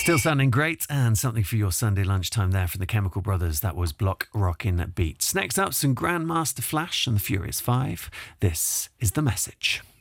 Still sounding great, and something for your Sunday lunchtime there from the Chemical Brothers. That was Block Rockin' Beats. Next up, some Grandmaster Flash and the Furious Five. This is The Message.